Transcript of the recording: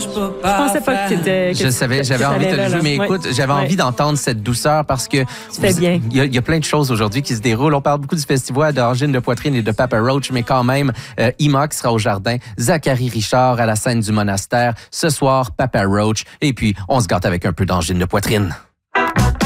Je pensais pas que t'étais... Je savais, j'avais envie de le jouer, mais écoute, j'avais envie d'entendre cette douceur parce que il y a plein de choses aujourd'hui qui se déroulent. On parle beaucoup du festival d'angine de poitrine et de Papa Roach, mais quand même, Ima qui sera au Jardin, Zachary Richard à la scène du Monastère. Ce soir, Papa Roach. Et puis, on se gâte avec un peu d'angine de poitrine.